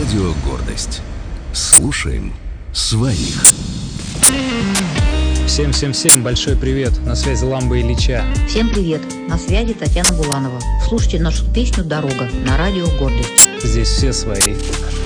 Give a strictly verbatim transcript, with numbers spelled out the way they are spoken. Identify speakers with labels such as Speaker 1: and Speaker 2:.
Speaker 1: Радио «Гордость». Слушаем своих.
Speaker 2: Всем-всем-всем большой привет. На связи Ламба Ильича.
Speaker 3: Всем привет. На связи Татьяна Буланова. Слушайте нашу песню «Дорога» на радио «Гордость».
Speaker 2: Здесь все свои.